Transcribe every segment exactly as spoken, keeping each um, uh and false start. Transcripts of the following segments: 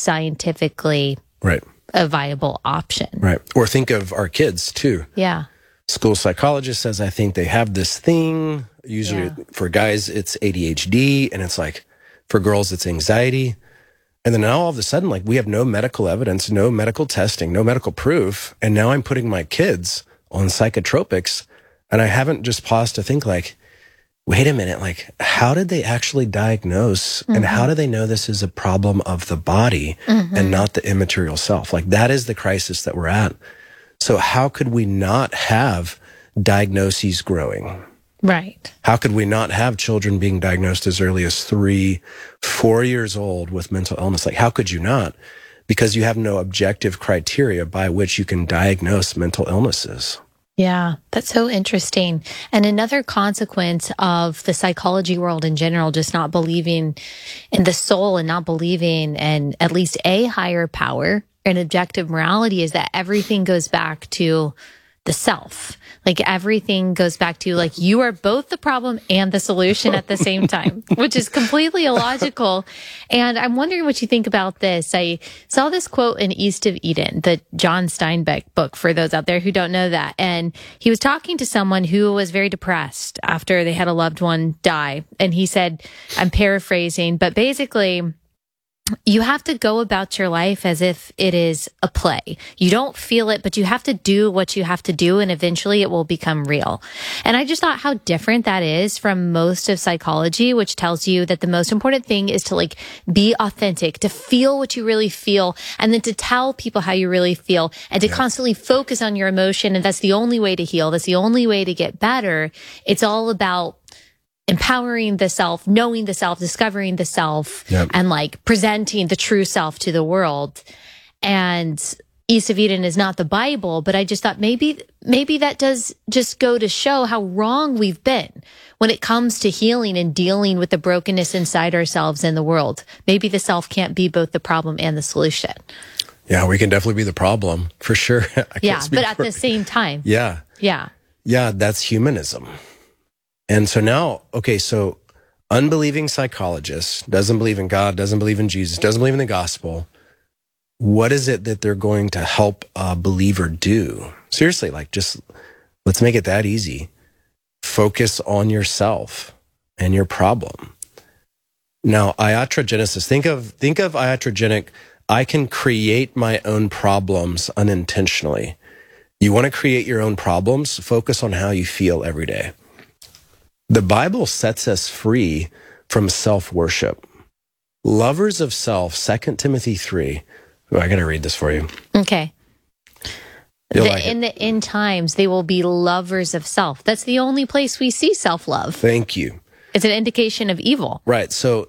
scientifically right. a viable option. Right. Or think of our kids too. Yeah. School psychologist says, I think they have this thing. Usually Yeah. for guys, it's A D H D. And it's like, for girls, it's anxiety. And then now all of a sudden, like, we have no medical evidence, no medical testing, no medical proof. And now I'm putting my kids on psychotropics. And I haven't just paused to think, like, wait a minute, like, how did they actually diagnose mm-hmm. and how do they know this is a problem of the body mm-hmm. and not the immaterial self? Like, that is the crisis that we're at. So how could we not have diagnoses growing? Right. How could we not have children being diagnosed as early as three, four years old with mental illness? Like, how could you not? Because you have no objective criteria by which you can diagnose mental illnesses. Yeah, that's so interesting. And another consequence of the psychology world in general, just not believing in the soul and not believing in at least a higher power and objective morality, is that everything goes back to the self. Like, everything goes back to, like, you are both the problem and the solution at the same time, which is completely illogical. And I'm wondering what you think about this. I saw this quote in East of Eden, the John Steinbeck book, for those out there who don't know that. And he was talking to someone who was very depressed after they had a loved one die. And he said, I'm paraphrasing, but basically, you have to go about your life as if it is a play. You don't feel it, but you have to do what you have to do, and eventually it will become real. And I just thought how different that is from most of psychology, which tells you that the most important thing is to, like, be authentic, to feel what you really feel, and then to tell people how you really feel, and to yeah. constantly focus on your emotion. And that's the only way to heal. That's the only way to get better. It's all about empowering the self, knowing the self, discovering the self, yep. and, like, presenting the true self to the world. And East of Eden is not the Bible, but I just thought maybe, maybe that does just go to show how wrong we've been when it comes to healing and dealing with the brokenness inside ourselves and the world. Maybe the self can't be both the problem and the solution. Yeah, we can definitely be the problem for sure. I can't yeah, speak but at for... the same time. Yeah. Yeah. Yeah, that's humanism. And so now, okay, so unbelieving psychologist doesn't believe in God, doesn't believe in Jesus, doesn't believe in the gospel. What is it that they're going to help a believer do? Seriously, like, just let's make it that easy. Focus on yourself and your problem. Now, iatrogenesis, think of, think of iatrogenic. I can create my own problems unintentionally. You want to create your own problems? Focus on how you feel every day. The Bible sets us free from self-worship. Lovers of self, Second Timothy three. Oh, I got to read this for you. Okay. The, like in the end times, they will be lovers of self. That's the only place we see self-love. Thank you. It's an indication of evil. Right. So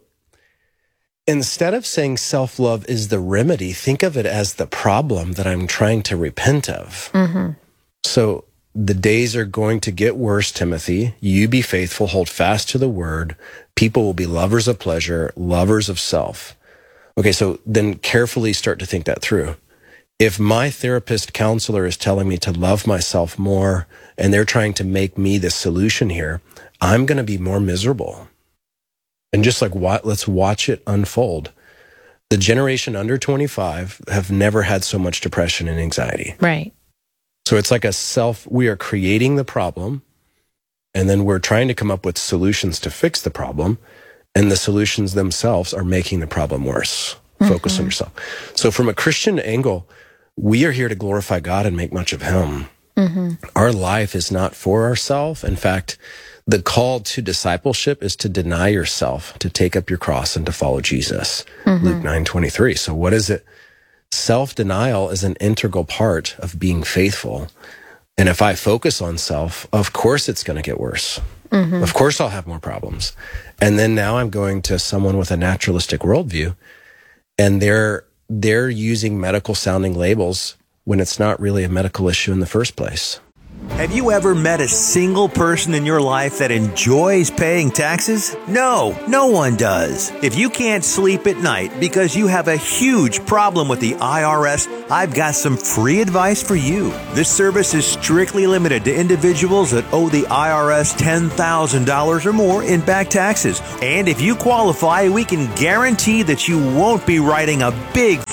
instead of saying self-love is the remedy, think of it as the problem that I'm trying to repent of. Mm-hmm. So the days are going to get worse, Timothy. You be faithful, hold fast to the word. People will be lovers of pleasure, lovers of self. Okay, so then carefully start to think that through. If my therapist counselor is telling me to love myself more and they're trying to make me the solution here, I'm going to be more miserable. And just like, what, let's watch it unfold. The generation under twenty-five have never had so much depression and anxiety. Right. So it's like a self, we are creating the problem, and then we're trying to come up with solutions to fix the problem, and the solutions themselves are making the problem worse. Mm-hmm. Focus on yourself. So from a Christian angle, we are here to glorify God and make much of Him. Mm-hmm. Our life is not for ourselves. In fact, the call to discipleship is to deny yourself, to take up your cross, and to follow Jesus. Mm-hmm. Luke nine twenty-three. So what is it? Self-denial is an integral part of being faithful. And if I focus on self, of course it's going to get worse. Mm-hmm. Of course I'll have more problems. And then now I'm going to someone with a naturalistic worldview, and they're they're using medical sounding labels when it's not really a medical issue in the first place. Have you ever met a single person in your life that enjoys paying taxes? No, no one does. If you can't sleep at night because you have a huge problem with the I R S, I've got some free advice for you. This service is strictly limited to individuals that owe the I R S ten thousand dollars or more in back taxes. And if you qualify, we can guarantee that you won't be writing a big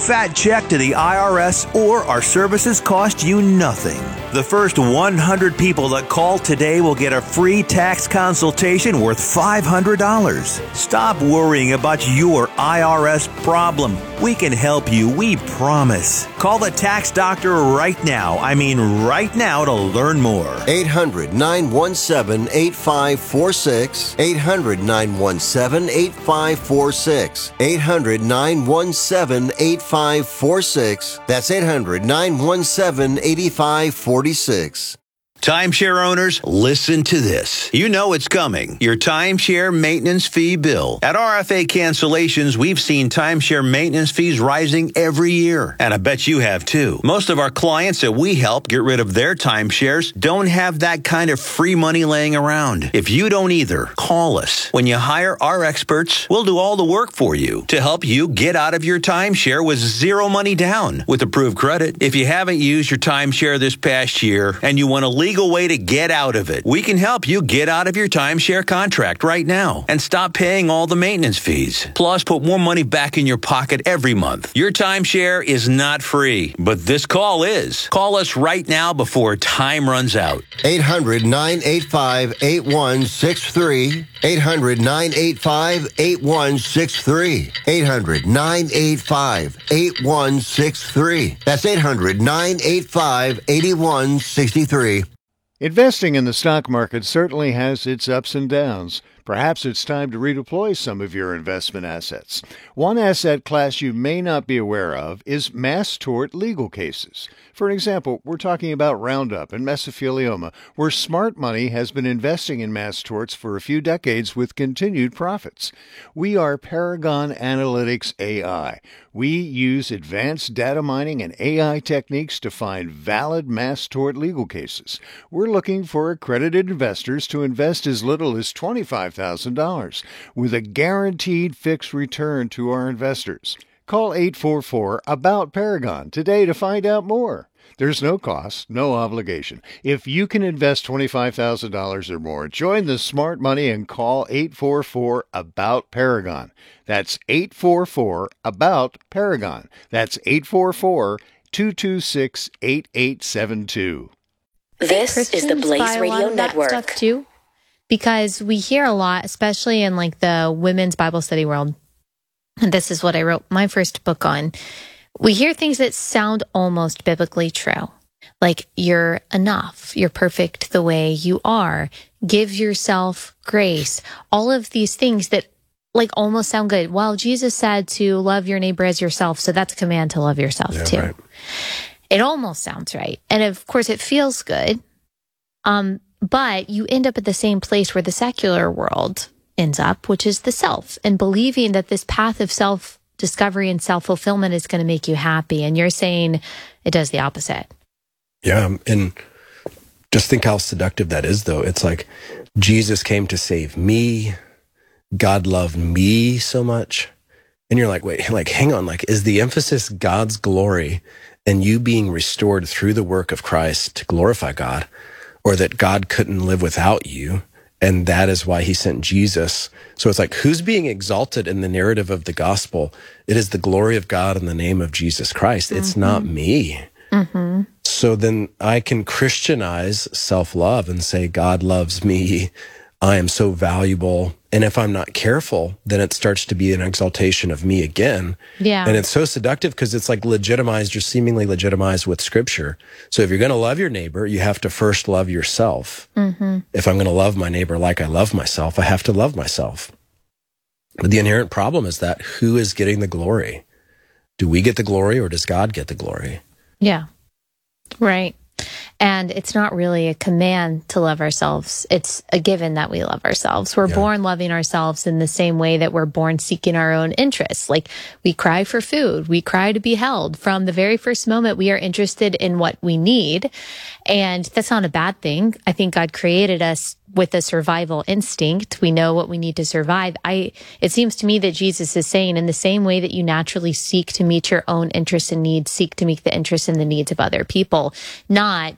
fat check to the I R S, or our services cost you nothing. The first one hundred people that call today will get a free tax consultation worth five hundred dollars. Stop worrying about your I R S problem. We can help you, we promise. Call the tax doctor right now. I mean right now to learn more. eight hundred, nine one seven, eight five four six. eight hundred, nine one seven, eight five four six. eight hundred, nine one seven, eight five four six. That's eight hundred, nine one seven, eight five four six. Timeshare owners, listen to this. You know it's coming. Your timeshare maintenance fee bill. At R F A Cancellations, we've seen timeshare maintenance fees rising every year. And I bet you have too. Most of our clients that we help get rid of their timeshares don't have that kind of free money laying around. If you don't either, call us. When you hire our experts, we'll do all the work for you to help you get out of your timeshare with zero money down with approved credit. If you haven't used your timeshare this past year and you want to leave legal way to get out of it. We can help you get out of your timeshare contract right now and stop paying all the maintenance fees. Plus, put more money back in your pocket every month. Your timeshare is not free, but this call is. Call us right now before time runs out. eight hundred, nine eight five, eight one six three. eight hundred, nine eight five, eight one six three. eight hundred, nine eight five, eight one six three. That's eight hundred, nine eight five, eight one six three. Investing in the stock market certainly has its ups and downs. Perhaps it's time to redeploy some of your investment assets. One asset class you may not be aware of is mass tort legal cases. For example, we're talking about Roundup and mesothelioma, where smart money has been investing in mass torts for a few decades with continued profits. We are Paragon Analytics A I. We use advanced data mining and A I techniques to find valid mass tort legal cases. We're looking for accredited investors to invest as little as twenty-five thousand dollars with a guaranteed fixed return to our investors. Call eight four four, ABOUT Paragon today to find out more. There's no cost, no obligation. If you can invest twenty-five thousand dollars or more, join the smart money and call eight four four, ABOUT Paragon. That's eight four four, ABOUT Paragon. That's eight four four, two two six, eight eight seven two. This Christians is the Blaze buy a lot Radio of that Network. stuff too, because we hear a lot, especially in like the women's Bible study world. And this is what I wrote my first book on. We hear things that sound almost biblically true. Like you're enough. You're perfect the way you are. Give yourself grace. All of these things that like almost sound good. Well, Jesus said to love your neighbor as yourself. So that's a command to love yourself Yeah, too. right. It almost sounds right. And of course it feels good. Um, but you end up at the same place where the secular world ends up, which is the self, and believing that this path of self-discovery and self-fulfillment is going to make you happy. And you're saying it does the opposite. Yeah. And just think how seductive that is, though. It's like Jesus came to save me. God loved me so much. And you're like, wait, like, hang on. Like, is the emphasis God's glory and you being restored through the work of Christ to glorify God, or that God couldn't live without you? And that is why he sent Jesus. So it's like, who's being exalted in the narrative of the gospel? It is the glory of God in the name of Jesus Christ. It's mm-hmm. not me. Mm-hmm. So then I can Christianize self-love and say, God loves me. I am so valuable. And if I'm not careful, then it starts to be an exaltation of me again. Yeah. And it's so seductive because it's like legitimized or seemingly legitimized with scripture. So if you're going to love your neighbor, you have to first love yourself. Mm-hmm. If I'm going to love my neighbor like I love myself, I have to love myself. But the inherent problem is that who is getting the glory? Do we get the glory or does God get the glory? Yeah. Right. And it's not really a command to love ourselves. It's a given that we love ourselves. We're yeah. born loving ourselves in the same way that we're born seeking our own interests. Like we cry for food. We cry to be held. From the very first moment, we are interested in what we need. And that's not a bad thing. I think God created us with a survival instinct. We know what we need to survive. I, it seems to me that Jesus is saying in the same way that you naturally seek to meet your own interests and needs, seek to meet the interests and the needs of other people, not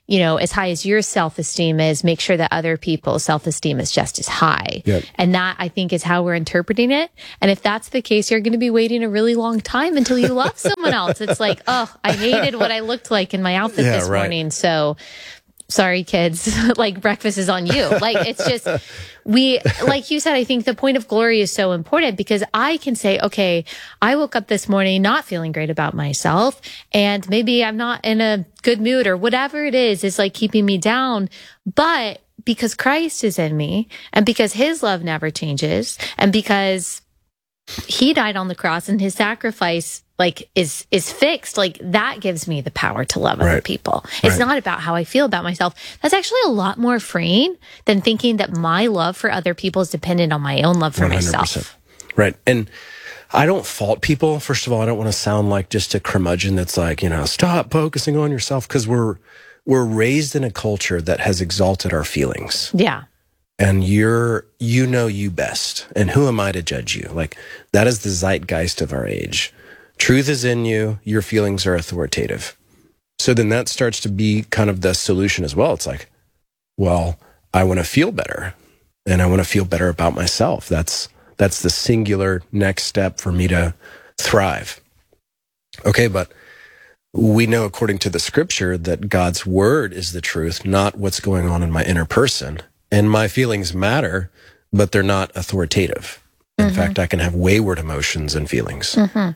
you know, as high as your self-esteem is, make sure that other people's self-esteem is just as high. Yep. And that, I think, is how we're interpreting it. And if that's the case, you're going to be waiting a really long time until you love someone else. It's like, oh, I hated what I looked like in my outfit Yeah, this right. morning. So sorry, kids, like breakfast is on you. Like, it's just, we, like you said, I think the point of glory is so important because I can say, okay, I woke up this morning not feeling great about myself, and maybe I'm not in a good mood or whatever it is, is like keeping me down. But because Christ is in me, and because his love never changes, and because he died on the cross and his sacrifice like is is fixed, like that gives me the power to love other Right. people. It's Right. not about how I feel about myself. That's actually a lot more freeing than thinking that my love for other people is dependent on my own love for one hundred percent. myself. Right. And I don't fault people. First of all, I don't want to sound like just a curmudgeon that's like, you know, stop focusing on yourself, because we're we're raised in a culture that has exalted our feelings. Yeah. And you're, you know you best. And who am I to judge you? Like, that is the zeitgeist of our age. Truth is in you. Your feelings are authoritative. So then that starts to be kind of the solution as well. It's like, well, I want to feel better, and I want to feel better about myself. That's, that's the singular next step for me to thrive. Okay. But we know, according to the scripture, that God's word is the truth, not what's going on in my inner person. And my feelings matter, but they're not authoritative. In Mm-hmm. fact, I can have wayward emotions and feelings. Mm-hmm.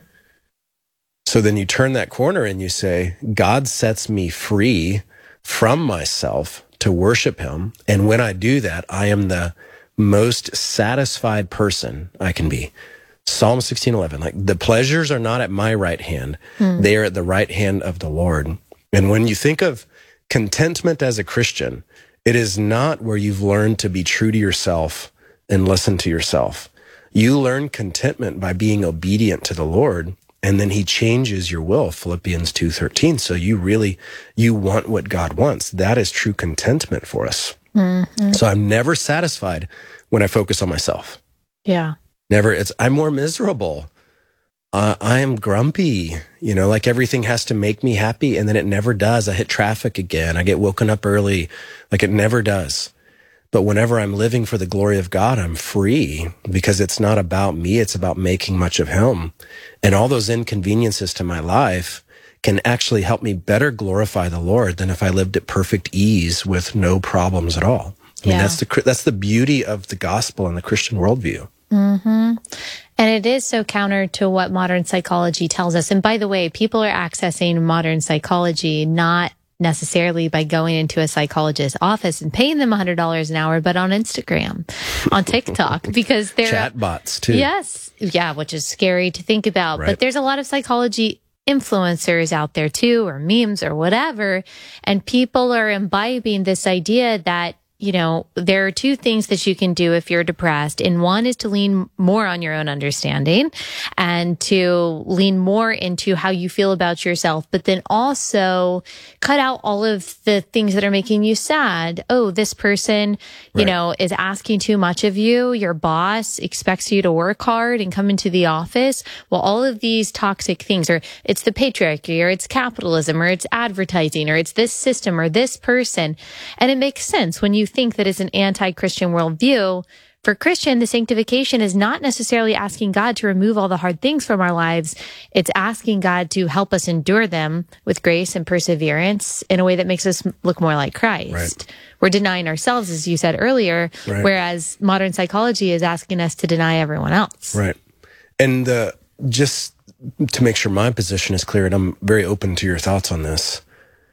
So then you turn that corner and you say, God sets me free from myself to worship him. And when I do that, I am the most satisfied person I can be. Psalm sixteen eleven, like, the pleasures are not at my right hand. Mm. They are at the right hand of the Lord. And when you think of contentment as a Christian, it is not where you've learned to be true to yourself and listen to yourself. You learn contentment by being obedient to the Lord, and then he changes your will, Philippians two thirteen. So you really, you want what God wants. That is true contentment for us. Mm-hmm. So I'm never satisfied when I focus on myself. Yeah. Never. It's, I'm more miserable. Uh, I am grumpy, you know, like everything has to make me happy, and then it never does. I hit traffic again. I get woken up early. Like, it never does. But whenever I'm living for the glory of God, I'm free, because it's not about me. It's about making much of him. And all those inconveniences to my life can actually help me better glorify the Lord than if I lived at perfect ease with no problems at all. I mean, Yeah. that's the, that's the beauty of the gospel and the Christian worldview. Mm-hmm. And it is so counter to what modern psychology tells us. And by the way, people are accessing modern psychology not necessarily by going into a psychologist's office and paying them one hundred dollars an hour, but on Instagram, on TikTok, because they're Chatbots too. Yes. Yeah. Which is scary to think about. Right. But there's a lot of psychology influencers out there too, or memes or whatever. And people are imbibing this idea that, you know, there are two things that you can do if you're depressed. And one is to lean more on your own understanding and to lean more into how you feel about yourself, but then also cut out all of the things that are making you sad. Oh, this person, you Right. know, is asking too much of you. Your boss expects you to work hard and come into the office. Well, all of these toxic things, or it's the patriarchy, or it's capitalism, or it's advertising, or it's this system or this person. And it makes sense when you think that it's an anti-Christian worldview. For Christian, the sanctification is not necessarily asking God to remove all the hard things from our lives. It's asking God to help us endure them with grace and perseverance in a way that makes us look more like Christ. Right. We're denying ourselves, as you said earlier, Right. whereas modern psychology is asking us to deny everyone else. Right. And uh, just to make sure my position is clear, and I'm very open to your thoughts on this,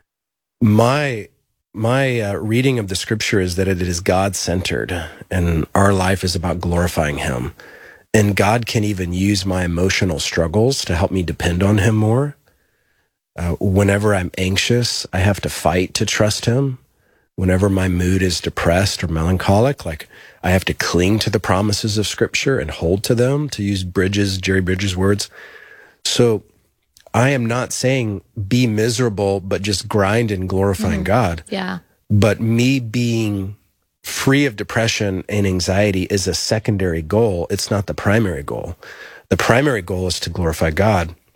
my my uh, reading of the scripture is that it is God-centered, and our life is about glorifying him. And God can even use my emotional struggles to help me depend on him more. Uh, whenever I'm anxious, I have to fight to trust him. Whenever my mood is depressed or melancholic, like, I have to cling to the promises of scripture and hold to them, to use Bridges, Jerry Bridges' words. So I am not saying be miserable, but just grind in glorifying Mm-hmm. God. Yeah. But me being free of depression and anxiety is a secondary goal. It's not the primary goal. The primary goal is to glorify God.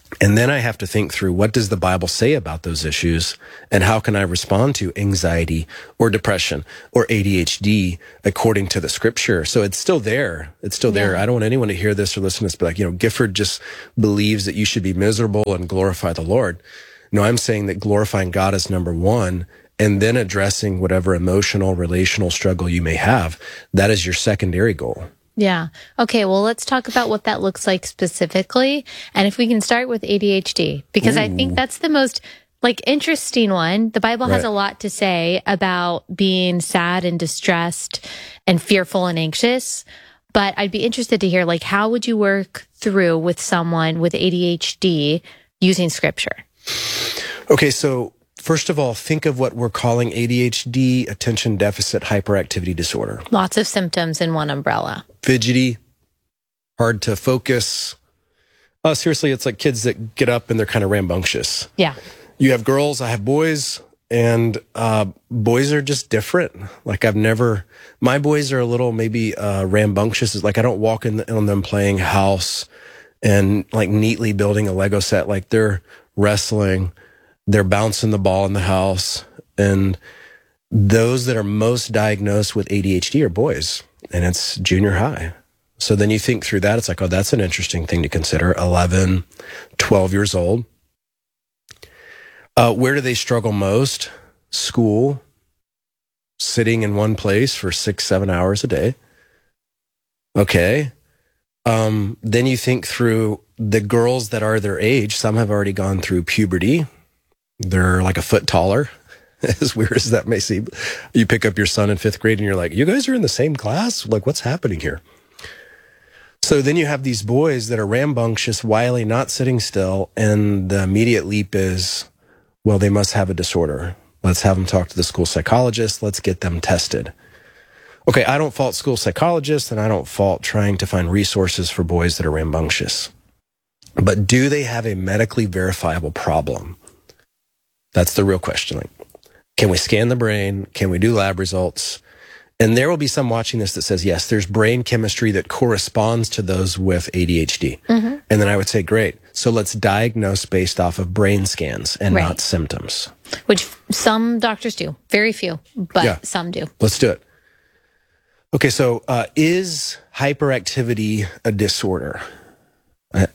And then I have to think through, what does the Bible say about those issues, and how can I respond to anxiety or depression or A D H D according to the scripture? So it's still there. It's still there. Yeah. I don't want anyone to hear this or listen to this, be like, you know, Gifford just believes that you should be miserable and glorify the Lord. No, I'm saying that glorifying God is number one, and then addressing whatever emotional, relational struggle you may have. That is your secondary goal. Yeah. Okay. Well, let's talk about what that looks like specifically. And if we can start with A D H D, because Ooh. I think that's the most like interesting one. The Bible has Right. a lot to say about being sad and distressed and fearful and anxious. But I'd be interested to hear, like, how would you work through with someone with A D H D using scripture? Okay. So first of all, think of what we're calling A D H D, attention deficit hyperactivity disorder. Lots of symptoms in one umbrella. Fidgety, hard to focus. Oh, seriously, it's like kids that get up and they're kind of rambunctious. Yeah. You have girls, I have boys, and uh, boys are just different. Like I've never, my boys are a little maybe uh, rambunctious. It's like I don't walk in on them playing house and like neatly building a Lego set. Like they're wrestling, they're bouncing the ball in the house. And those that are most diagnosed with A D H D are boys, and it's junior high. So then you think through that, it's like, oh, that's an interesting thing to consider. eleven, twelve years old. Uh, where do they struggle most? School, sitting in one place for six, seven hours a day. Okay. Um, then you think through the girls that are their age. Some have already gone through puberty. They're like a foot taller. As weird as that may seem. You pick up your son in fifth grade and you're like, you guys are in the same class? Like, what's happening here? So then you have these boys that are rambunctious, wily, not sitting still. And the immediate leap is, well, they must have a disorder. Let's have them talk to the school psychologist. Let's get them tested. Okay, I don't fault school psychologists, and I don't fault trying to find resources for boys that are rambunctious. But do they have a medically verifiable problem? That's the real question. Like, can we scan the brain? Can we do lab results? And there will be some watching this that says, yes, there's brain chemistry that corresponds to those with A D H D. Mm-hmm. And then I would say, great. So let's diagnose based off of brain scans and Right. not symptoms. Which some doctors do. Very few, but Yeah. some do. Let's do it. Okay, so uh, is hyperactivity a disorder? Uh,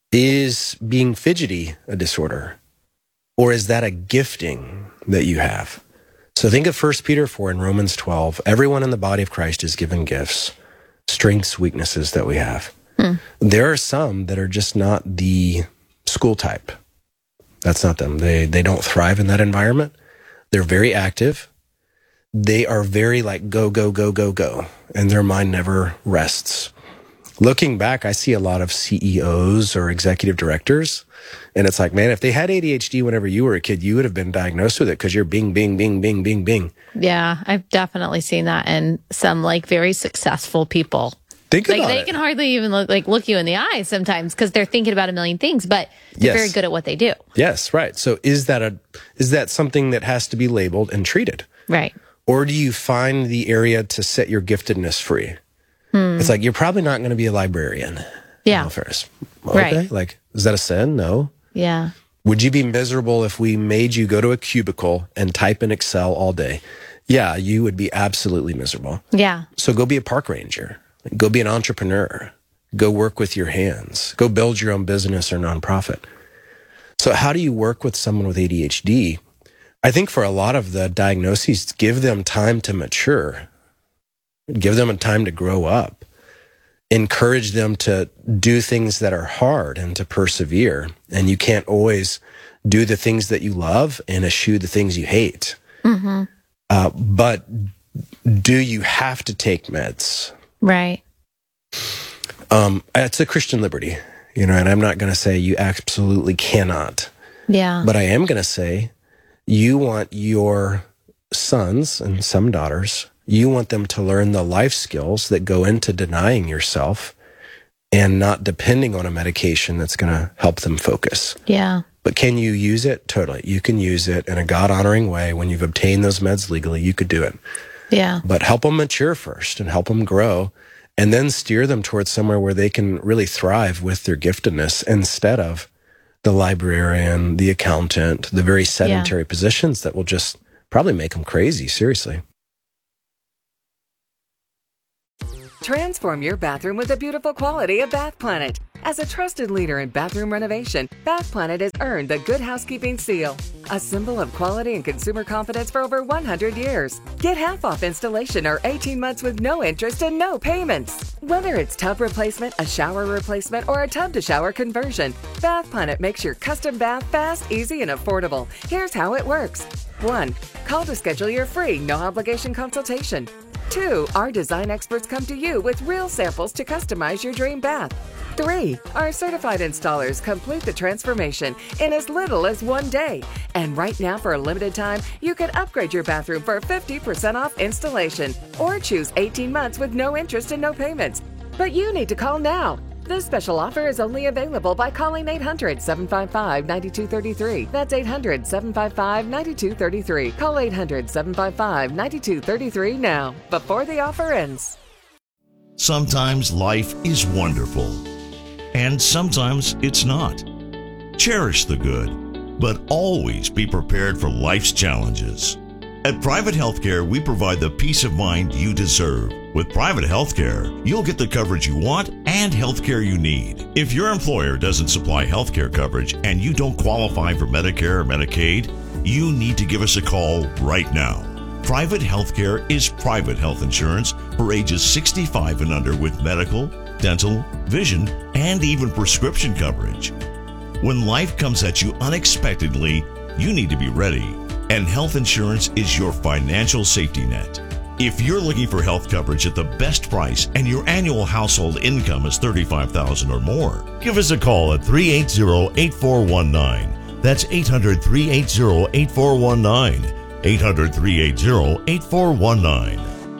is being fidgety a disorder? Or is that a gifting that you have? So think of First Peter four and Romans twelve. Everyone in the body of Christ is given gifts, strengths, weaknesses that we have. Hmm. There are some that are just not the school type. That's not them. They they don't thrive in that environment. They're very active. They are very like go, go, go, go, go. And their mind never rests. Looking back, I see a lot of C E Os or executive directors. And it's like, man, if they had A D H D whenever you were a kid, you would have been diagnosed with it because you're bing, bing, bing, bing, bing, bing. Yeah, I've definitely seen that in some like very successful people. Think Like about they it. can hardly even look like look you in the eye sometimes because they're thinking about a million things, but they're Yes. very good at what they do. Yes, right. So is that a is that something that has to be labeled and treated? Right. Or do you find the area to set your giftedness free? Hmm. It's like, you're probably not going to be a librarian. Yeah. No, Ferris. Okay. Right. Like, is that a sin? No. Yeah. Would you be miserable if we made you go to a cubicle and type in Excel all day? Yeah, you would be absolutely miserable. Yeah. So go be a park ranger. Go be an entrepreneur. Go work with your hands. Go build your own business or nonprofit. So how do you work with someone with A D H D? I think for a lot of the diagnoses, give them time to mature. Give them a time to grow up. Encourage them to do things that are hard and to persevere. And you can't always do the things that you love and eschew the things you hate. Mm-hmm. Uh, but do you have to take meds? Right. Um, it's a Christian liberty, you know, and I'm not going to say you absolutely cannot. Yeah. But I am going to say you want your sons and some daughters, you want them to learn the life skills that go into denying yourself and not depending on a medication that's going to help them focus. Yeah. But can you use it? Totally. You can use it in a God-honoring way. When you've obtained those meds legally, you could do it. Yeah. But help them mature first and help them grow, and then steer them towards somewhere where they can really thrive with their giftedness instead of the librarian, the accountant, the very sedentary yeah. positions that will just probably make them crazy, seriously. Transform your bathroom with the beautiful quality of Bath Planet. As a trusted leader in bathroom renovation, Bath Planet has earned the Good Housekeeping seal, a symbol of quality and consumer confidence for over one hundred years. Get half off installation or eighteen months with no interest and no payments. Whether it's tub replacement, a shower replacement, or a tub-to-shower conversion, Bath Planet makes your custom bath fast, easy, and affordable. Here's how it works. one. Call to schedule your free, no-obligation consultation. two. Our design experts come to you with real samples to customize your dream bath. three. Our certified installers complete the transformation in as little as one day. And right now, for a limited time, you can upgrade your bathroom for fifty percent off installation or choose eighteen months with no interest and no payments. But you need to call now. This special offer is only available by calling eight hundred, seven five five, nine two three three. That's eight hundred, seven five five, nine two three three. Call eight hundred, seven five five, nine two three three now, before the offer ends. Sometimes life is wonderful, and sometimes it's not. Cherish the good, but always be prepared for life's challenges. At Private Healthcare, we provide the peace of mind you deserve. With Private Healthcare, you'll get the coverage you want and healthcare you need. If your employer doesn't supply healthcare coverage and you don't qualify for Medicare or Medicaid, you need to give us a call right now. Private Healthcare is private health insurance for ages sixty-five and under with medical, dental, vision, and even prescription coverage. When life comes at you unexpectedly, you need to be ready. And health insurance is your financial safety net. If you're looking for health coverage at the best price and your annual household income is thirty-five thousand dollars or more, give us a call at three eight zero, eight four one nine. That's eight hundred, three eight zero, eight four one nine. eight hundred, three eight zero, eight four one nine.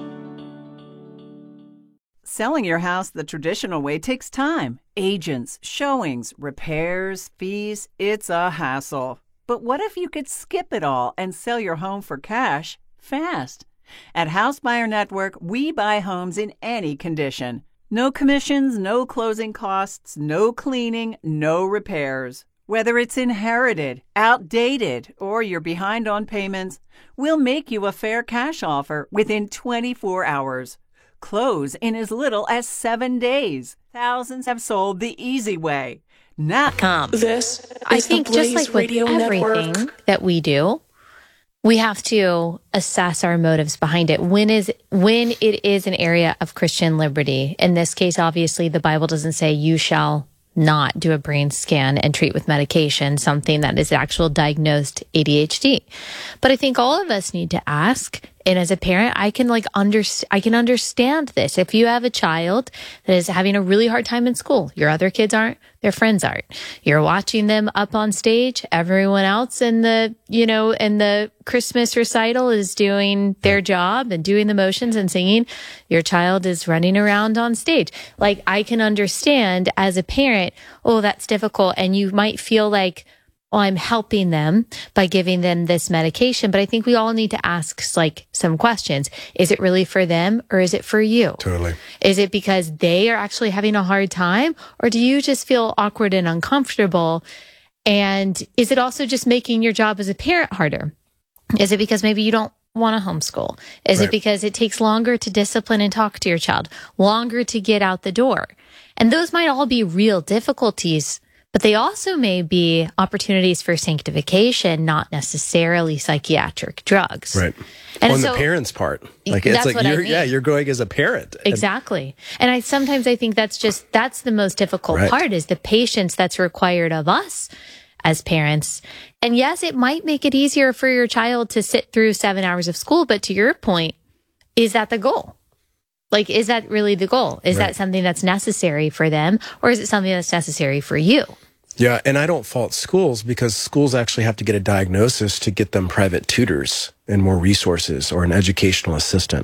Selling your house the traditional way takes time. Agents, showings, repairs, fees. It's a hassle. But what if you could skip it all and sell your home for cash fast? At House Buyer Network, we buy homes in any condition. No commissions, no closing costs, no cleaning, no repairs. Whether it's inherited, outdated, or you're behind on payments, we'll make you a fair cash offer within twenty-four hours. Close in as little as seven days. Thousands have sold the easy way. Now, this is I think just like with everything network. That we do, we have to assess our motives behind it. When is when it is an area of Christian liberty. In this case, obviously, the Bible doesn't say you shall not do a brain scan and treat with medication, something that is actual diagnosed A D H D. But I think all of us need to ask, and as a parent, I can like under, I can understand this. If you have a child that is having a really hard time in school, your other kids aren't, their friends aren't. You're watching them up on stage. Everyone else in the, you know, in the Christmas recital is doing their job and doing the motions and singing. Your child is running around on stage. Like, I can understand as a parent, oh, that's difficult. And you might feel like, well, I'm helping them by giving them this medication. But I think we all need to ask like some questions. Is it really for them or is it for you? Totally. Is it because they are actually having a hard time, or do you just feel awkward and uncomfortable? And is it also just making your job as a parent harder? Is it because maybe you don't want to homeschool? Is right. it because it takes longer to discipline and talk to your child, longer to get out the door? And those might all be real difficulties, but they also may be opportunities for sanctification, not necessarily psychiatric drugs. Right. And on so, the parents' part. Like it's like you're I mean. yeah, you're growing as a parent. Exactly. And I sometimes I think that's just that's the most difficult right. part is the patience that's required of us as parents. And yes, it might make it easier for your child to sit through seven hours of school, but to your point, is that the goal? Like, is that really the goal? Is right. that something that's necessary for them, or is it something that's necessary for you? Yeah, and I don't fault schools because schools actually have to get a diagnosis to get them private tutors and more resources or an educational assistant.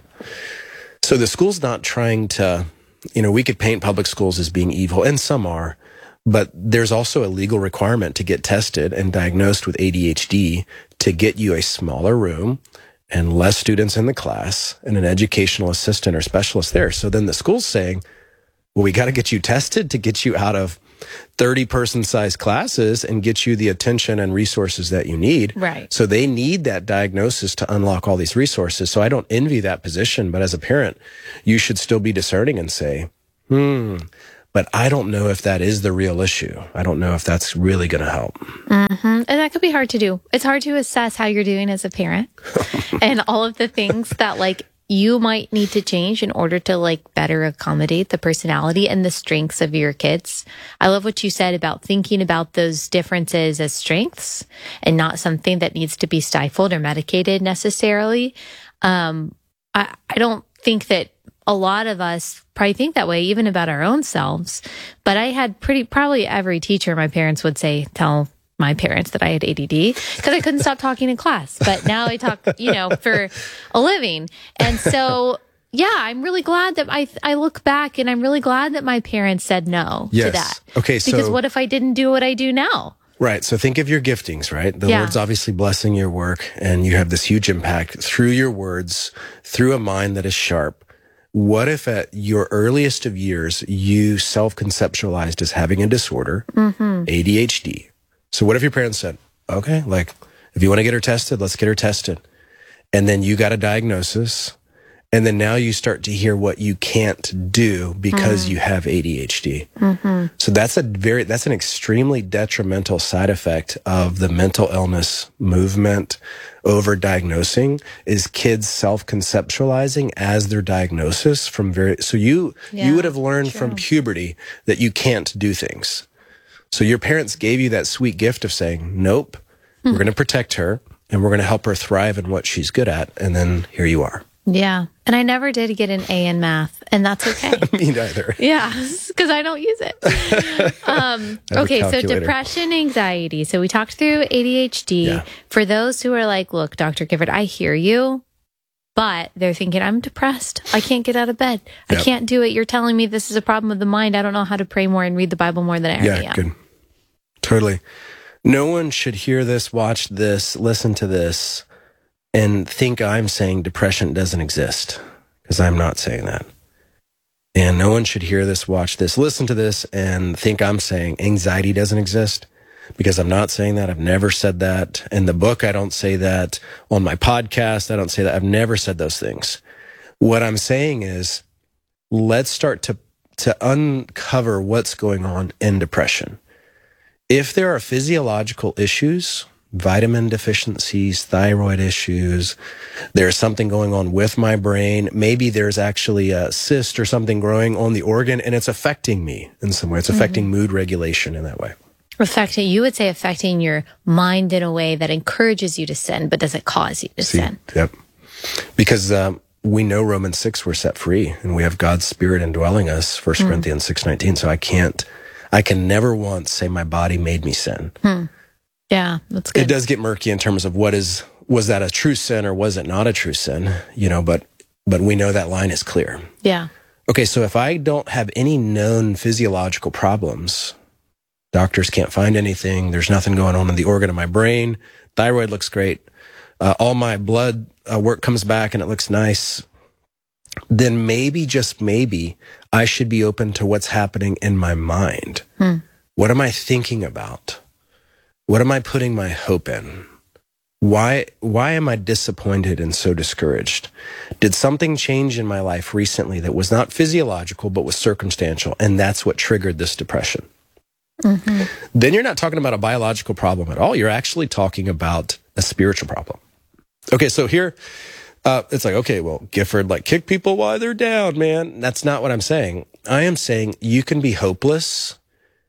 So the school's not trying to, you know, we could paint public schools as being evil, and some are, but there's also a legal requirement to get tested and diagnosed with A D H D to get you a smaller room and less students in the class and an educational assistant or specialist there. So then the school's saying, well, we got to get you tested to get you out of thirty person size classes and get you the attention and resources that you need. Right. So they need that diagnosis to unlock all these resources. So I don't envy that position, but as a parent, you should still be discerning and say, hmm, but I don't know if that is the real issue. I don't know if that's really going to help. Mm-hmm. And that could be hard to do. It's hard to assess how you're doing as a parent and all of the things that like you might need to change in order to like better accommodate the personality and the strengths of your kids. I love what you said about thinking about those differences as strengths and not something that needs to be stifled or medicated necessarily. Um, I, I don't think that a lot of us probably think that way, even about our own selves. But I had pretty, probably every teacher, my parents would say, tell my parents that I had A D D because I couldn't stop talking in class. But now I talk, you know, for a living. And so, yeah, I'm really glad that I, I look back and I'm really glad that my parents said no yes. to that. Okay. So, because what if I didn't do what I do now? Right. So think of your giftings, right? The Yeah. Lord's obviously blessing your work and you have this huge impact through your words, through a mind that is sharp. What if at your earliest of years, you self-conceptualized as having a disorder, mm-hmm. A D H D? So what if your parents said, okay, like, if you want to get her tested, let's get her tested. And then you got a diagnosis. And then now you start to hear what you can't do because mm. you have A D H D. Mm-hmm. So that's a very, that's an extremely detrimental side effect of the mental illness movement over diagnosing is kids self-conceptualizing as their diagnosis from very, so you, yeah, you would have learned true. from puberty that you can't do things. So your parents gave you that sweet gift of saying, nope, hmm. we're going to protect her and we're going to help her thrive in what she's good at. And then here you are. Yeah. And I never did get an A in math, and that's okay. Me neither. Yeah, because I don't use it. Um, okay, so depression, anxiety. So we talked through A D H D. Yeah. For those who are like, look, Doctor Gifford, I hear you, but they're thinking, I'm depressed. I can't get out of bed. Yep. I can't do it. You're telling me this is a problem of the mind. I don't know how to pray more and read the Bible more than I already yeah, am. Good. Totally. No one should hear this, watch this, listen to this, and think I'm saying depression doesn't exist, because I'm not saying that. And no one should hear this, watch this, listen to this, and think I'm saying anxiety doesn't exist, because I'm not saying that. I've never said that. In the book, I don't say that. On my podcast, I don't say that. I've never said those things. What I'm saying is, let's start to, to uncover what's going on in depression. If there are physiological issues, vitamin deficiencies, thyroid issues, there's something going on with my brain, maybe there's actually a cyst or something growing on the organ and it's affecting me in some way. It's affecting mm-hmm. mood regulation in that way. Affecting, you would say affecting your mind in a way that encourages you to sin, but does it cause you to See, sin? Yep. Because um, we know Romans six, we're set free and we have God's Spirit indwelling us, First mm. Corinthians six nineteen. So I can't, I can never once say my body made me sin. Hmm. Yeah, that's good. It does get murky in terms of what is, was that a true sin or was it not a true sin? You know, but, but we know that line is clear. Yeah. Okay. So if I don't have any known physiological problems, doctors can't find anything. There's nothing going on in the organ of my brain. Thyroid looks great. Uh, all my blood uh, work comes back and it looks nice. Then maybe, just maybe, I should be open to what's happening in my mind. Hmm. What am I thinking about? What am I putting my hope in? Why, why am I disappointed and so discouraged? Did something change in my life recently that was not physiological, but was circumstantial? And that's what triggered this depression. Mm-hmm. Then you're not talking about a biological problem at all. You're actually talking about a spiritual problem. Okay, so here, uh, it's like, okay, well, Gifford, like, kick people while they're down, man. That's not what I'm saying. I am saying you can be hopeless,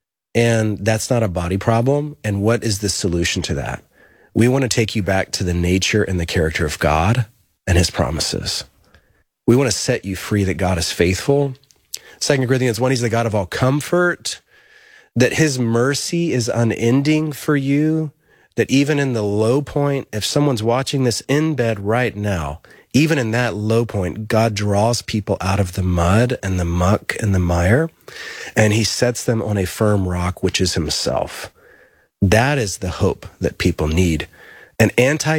and that's not a body problem. And what is the solution to that? We want to take you back to the nature and the character of God and his promises. We want to set you free that God is faithful. Second Corinthians one, he's the God of all comfort, that his mercy is unending for you, that even in the low point, if someone's watching this in bed right now, even in that low point, God draws people out of the mud and the muck and the mire, and he sets them on a firm rock, which is himself. That is the hope that people need. An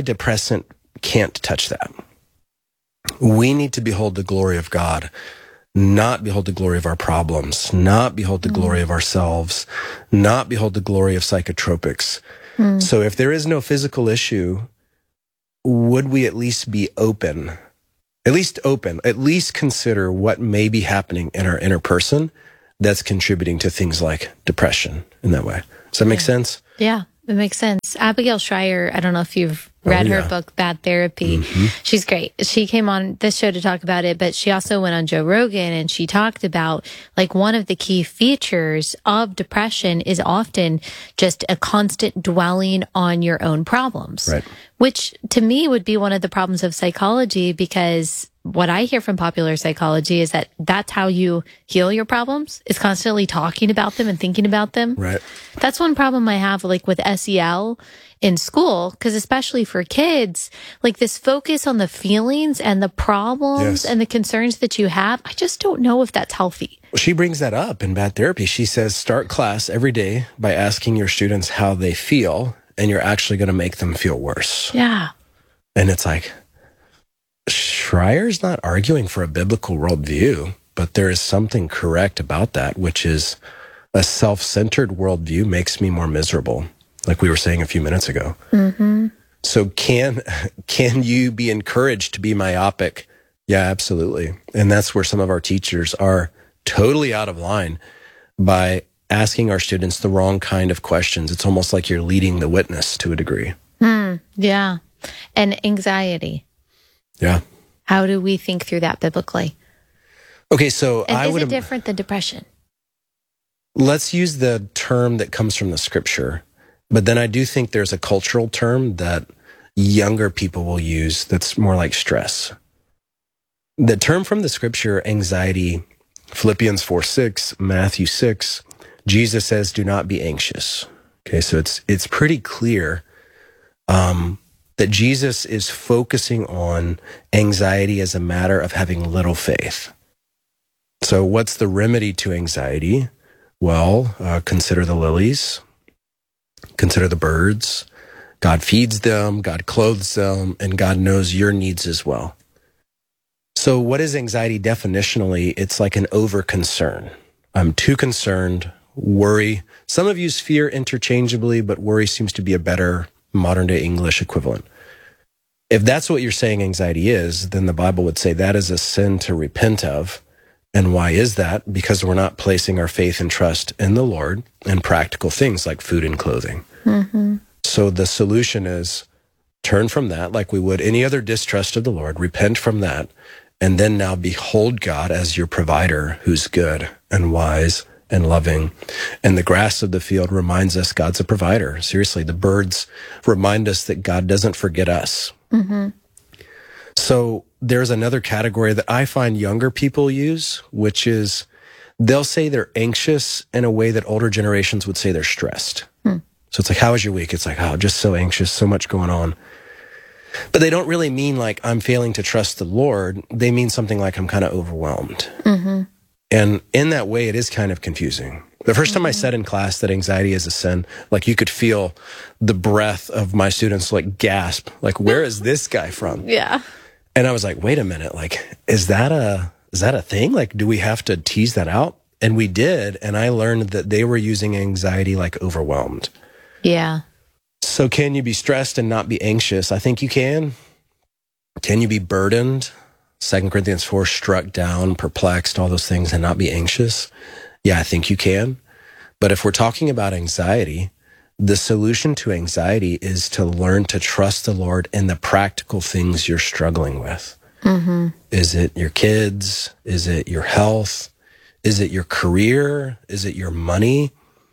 antidepressant can't touch that. We need to behold the glory of God, not behold the glory of our problems, not behold the mm. glory of ourselves, not behold the glory of psychotropics. Mm. So if there is no physical issue, would we at least be open, at least open, at least consider what may be happening in our inner person that's contributing to things like depression in that way? Does that make yeah. sense? Yeah, it makes sense. Abigail Schreier, I don't know if you've read oh, yeah. her book, Bad Therapy. Mm-hmm. She's great. She came on this show to talk about it, but she also went on Joe Rogan and she talked about like one of the key features of depression is often just a constant dwelling on your own problems, right. which to me would be one of the problems of psychology, because what I hear from popular psychology is that that's how you heal your problems, is constantly talking about them and thinking about them. Right. That's one problem I have like with S E L in school, because especially for kids, like this focus on the feelings and the problems yes. and the concerns that you have, I just don't know if that's healthy. She brings that up in Bad Therapy. She says, start class every day by asking your students how they feel, and you're actually going to make them feel worse. Yeah. And it's like, Schreier's not arguing for a biblical worldview, but there is something correct about that, which is a self-centered worldview makes me more miserable, like we were saying a few minutes ago. Mm-hmm. So can can you be encouraged to be myopic? Yeah, absolutely. And that's where some of our teachers are totally out of line by asking our students the wrong kind of questions. It's almost like you're leading the witness to a degree. Mm, yeah. And anxiety. Yeah. How do we think through that biblically? Okay, so and I is would... it different than depression? Let's use the term that comes from the scripture. But then I do think there's a cultural term that younger people will use that's more like stress. The term from the scripture, anxiety, Philippians four six, Matthew six, Jesus says, do not be anxious. Okay, so it's it's pretty clear um, that Jesus is focusing on anxiety as a matter of having little faith. So what's the remedy to anxiety? Well, uh, consider the lilies. Consider the birds. God feeds them, God clothes them, and God knows your needs as well. So what is anxiety definitionally? It's like an over-concern. I'm too concerned, worry. Some have used fear interchangeably, but worry seems to be a better modern-day English equivalent. If that's what you're saying anxiety is, then the Bible would say that is a sin to repent of. And why is that? Because we're not placing our faith and trust in the Lord and practical things like food and clothing. Mm-hmm. So the solution is turn from that like we would any other distrust of the Lord, repent from that, and then now behold God as your provider who's good and wise and loving. And the grass of the field reminds us God's a provider. Seriously, the birds remind us that God doesn't forget us. Mm-hmm. So there's another category that I find younger people use, which is they'll say they're anxious in a way that older generations would say they're stressed. Hmm. So it's like, how was your week? It's like, oh, just so anxious, so much going on. But they don't really mean like I'm failing to trust the Lord. They mean something like I'm kind of overwhelmed. Mm-hmm. And in that way, it is kind of confusing. The first time I said in class that anxiety is a sin, like you could feel the breath of my students like gasp, like, where is this guy from? Yeah. And I was like, wait a minute, like, is that a, is that a thing? Like, do we have to tease that out? And we did. And I learned that they were using anxiety like overwhelmed. Yeah. So can you be stressed and not be anxious? I think you can. Can you be burdened? Second Corinthians four, struck down, perplexed, all those things, and not be anxious? Yeah, I think you can. But if we're talking about anxiety, the solution to anxiety is to learn to trust the Lord in the practical things you're struggling with. Mm-hmm. Is it your kids? Is it your health? Is it your career? Is it your money?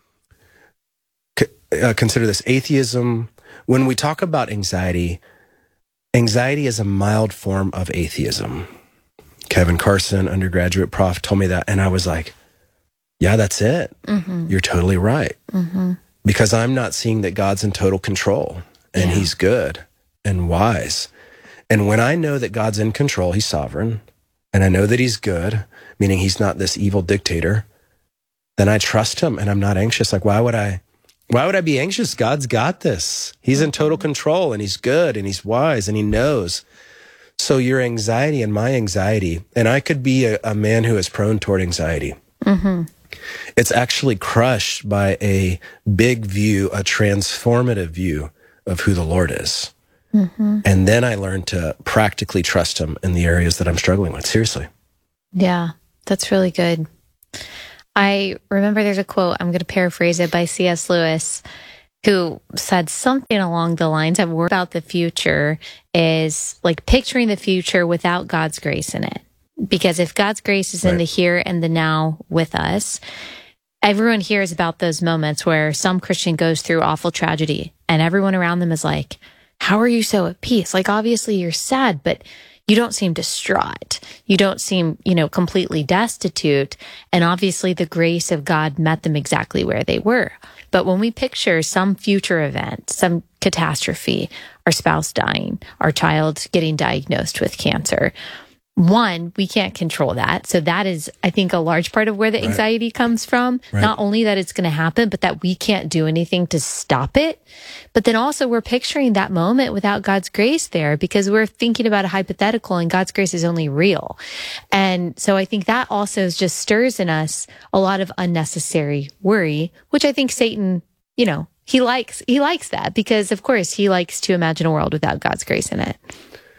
C- uh, consider this, atheism. When we talk about anxiety, anxiety is a mild form of atheism. Kevin Carson, undergraduate prof, told me that, and I was like, yeah, that's it. Mm-hmm. You're totally right. Mm-hmm. Because I'm not seeing that God's in total control and yeah. he's good and wise. And when I know that God's in control, he's sovereign, and I know that he's good, meaning he's not this evil dictator, then I trust him and I'm not anxious. Like, why would I, why would I be anxious? God's got this. He's in total control and he's good and he's wise and he knows. So your anxiety and my anxiety, and I could be a, a man who is prone toward anxiety. Mm-hmm. It's actually crushed by a big view, a transformative view of who the Lord is. Mm-hmm. And then I learned to practically trust him in the areas that I'm struggling with. Seriously. Yeah, that's really good. I remember there's a quote, I'm going to paraphrase it, by C S Lewis, who said something along the lines of, "Worry about the future is like picturing the future without God's grace in it. Because if God's grace is right. in the here and the now with us, everyone hears about those moments where some Christian goes through awful tragedy and everyone around them is like, how are you so at peace? Like, obviously you're sad, but you don't seem distraught. You don't seem, you know, completely destitute. And obviously the grace of God met them exactly where they were. But when we picture some future event, some catastrophe, our spouse dying, our child getting diagnosed with cancer, one, we can't control that. So that is, I think, a large part of where the anxiety right. comes from. Right. Not only that it's going to happen, but that we can't do anything to stop it. But then also we're picturing that moment without God's grace there, because we're thinking about a hypothetical and God's grace is only real. And so I think that also just stirs in us a lot of unnecessary worry, which I think Satan, you know, he likes, he likes that because, of course, he likes to imagine a world without God's grace in it.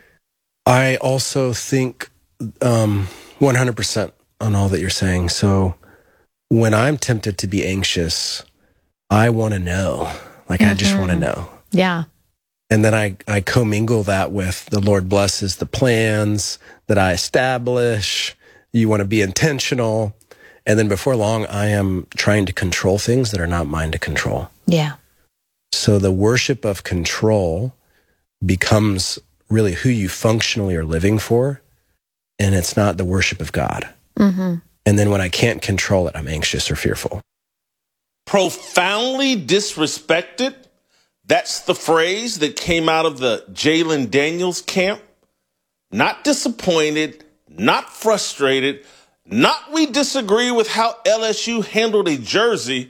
I also think um, one hundred percent on all that you're saying. So when I'm tempted to be anxious, I want to know. Like, mm-hmm. I just want to know. Yeah. And then I, I commingle that with the Lord blesses the plans that I establish. You want to be intentional. And then before long, I am trying to control things that are not mine to control. Yeah. So the worship of control becomes really who you functionally are living for, and it's not the worship of God. Mm-hmm. And then when I can't control it, I'm anxious or fearful. Profoundly disrespected. That's the phrase that came out of the Jalon Daniels camp. Not disappointed, not frustrated, not we disagree with how L S U handled a jersey.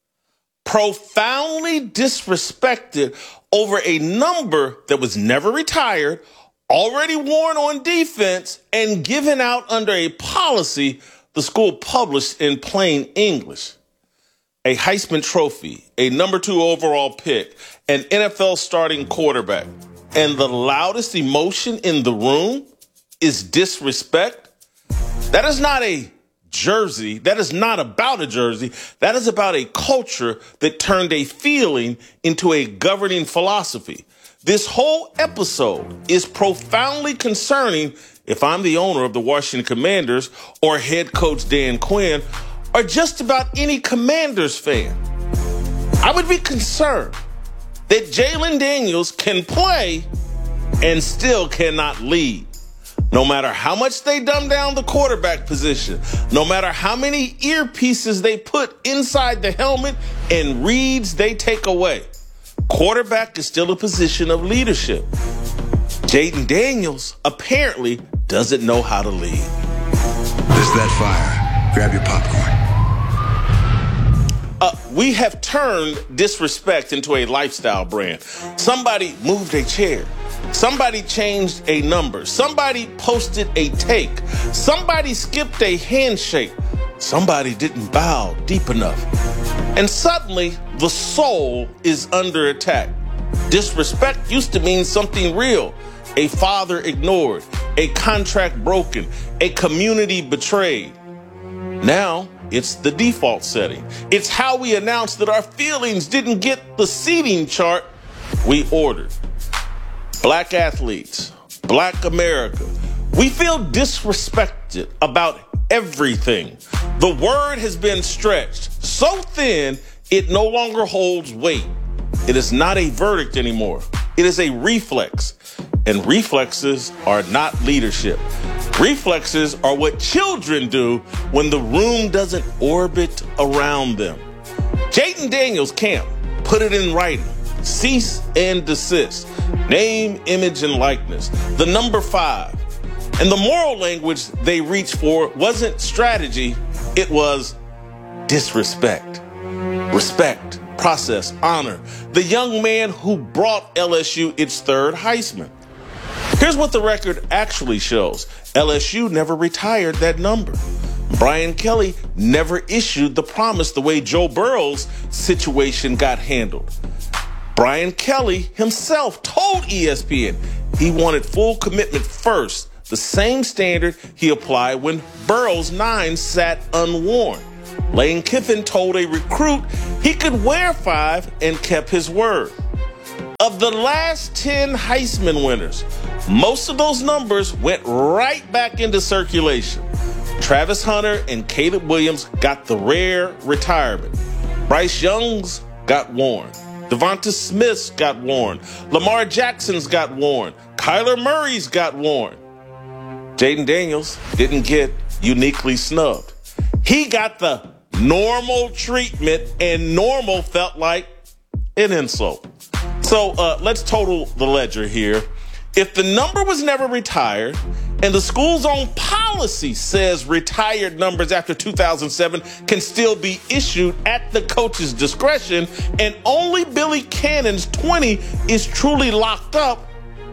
Profoundly disrespected over a number that was never retired, already worn on defense, and given out under a policy the school published in plain English. A Heisman Trophy, a number two overall pick, an N F L starting quarterback, and the loudest emotion in the room is disrespect. That is not a jersey. That is not about a jersey. That is about a culture that turned a feeling into a governing philosophy. This whole episode is profoundly concerning if I'm the owner of the Washington Commanders or head coach Dan Quinn or just about any Commanders fan. I would be concerned that Jalon Daniels can play and still cannot lead. No matter how much they dumb down the quarterback position, no matter how many earpieces they put inside the helmet and reads they take away, quarterback is still a position of leadership. Jalon Daniels apparently doesn't know how to lead. There's that fire. Grab your popcorn. Uh, we have turned disrespect into a lifestyle brand. Somebody moved a chair. Somebody changed a number. Somebody posted a take. Somebody skipped a handshake. Somebody didn't bow deep enough. And suddenly, the soul is under attack. Disrespect used to mean something real. A father ignored, a contract broken, a community betrayed. Now, it's the default setting. It's how we announce that our feelings didn't get the seating chart we ordered. Black athletes, Black America, we feel disrespected about everything. The word has been stretched so thin it no longer holds weight. It is not a verdict anymore. It is a reflex. And reflexes are not leadership. Reflexes are what children do when the room doesn't orbit around them. Jalon Daniels' camp put it in writing. Cease and desist. Name, image, and likeness. The number five. And the moral language they reached for wasn't strategy. It was disrespect. Respect, process, honor. The young man who brought L S U its third Heisman. Here's what the record actually shows. L S U never retired that number. Brian Kelly never issued the promise the way Joe Burrow's situation got handled. Brian Kelly himself told E S P N he wanted full commitment first, the same standard he applied when Burrow's nine sat unworn. Lane Kiffin told a recruit he could wear five and kept his word. Of the last ten Heisman winners, most of those numbers went right back into circulation. Travis Hunter and Caleb Williams got the rare retirement. Bryce Young's got worn. Devonta Smith's got worn. Lamar Jackson's got worn. Kyler Murray's got worn. Jaden Daniels didn't get uniquely snubbed. He got the normal treatment, and normal felt like an insult. So uh, let's total the ledger here. If the number was never retired, and the school's own policy says retired numbers after two thousand seven can still be issued at the coach's discretion, and only Billy Cannon's twenty is truly locked up,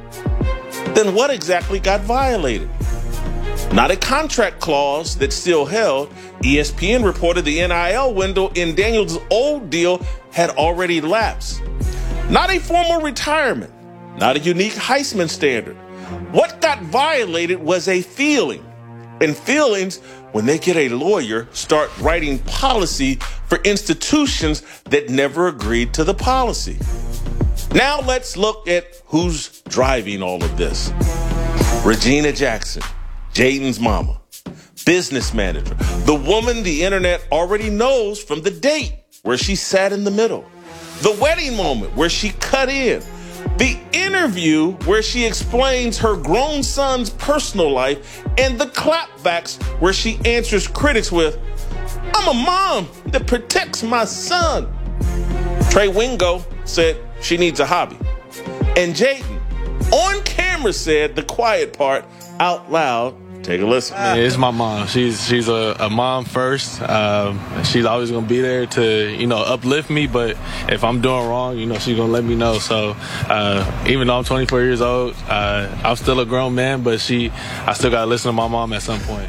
then what exactly got violated? Not a contract clause that still held. E S P N reported the N I L window in Daniels' old deal had already lapsed. Not a formal retirement. Not a unique Heisman standard. What got violated was a feeling. And feelings, when they get a lawyer, start writing policy for institutions that never agreed to the policy. Now let's look at who's driving all of this. Regina Jackson, Jaden's mama, business manager, the woman the internet already knows from the date where she sat in the middle, the wedding moment where she cut in, the interview where she explains her grown son's personal life, and the clapbacks where she answers critics with, "I'm a mom that protects my son." Trey Wingo said she needs a hobby. And Jaden, on camera, said the quiet part out loud. Take a listen. Yeah, it's my mom. She's she's a, a mom first. Um, she's always gonna be there to you know uplift me. But if I'm doing wrong, you know she's gonna let me know. So uh, even though I'm twenty-four years old, uh, I'm still a grown man. But she, I still gotta listen to my mom at some point.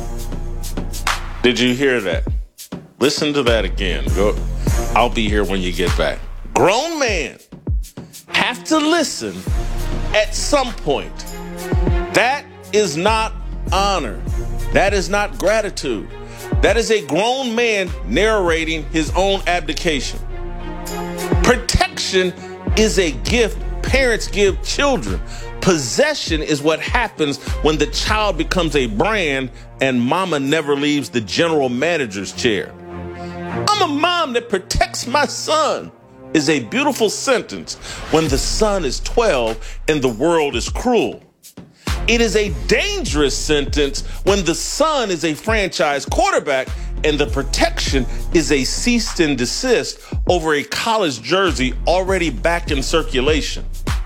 Did you hear that? Listen to that again. Go. I'll be here when you get back. Grown man have to listen at some point. That is not honor. That is not gratitude. That is a grown man narrating his own abdication. Protection is a gift parents give children. Possession is what happens when the child becomes a brand and mama never leaves the general manager's chair. "I'm a mom that protects my son" is a beautiful sentence when the son is twelve and the world is cruel. It is a dangerous sentence when the son is a franchise quarterback and the protection is a cease and desist over a college jersey already back in circulation.